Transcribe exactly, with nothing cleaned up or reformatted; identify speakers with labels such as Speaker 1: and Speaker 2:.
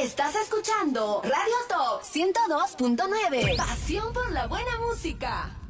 Speaker 1: Estás escuchando Radio Top ciento dos punto nueve. Pasión por la buena música.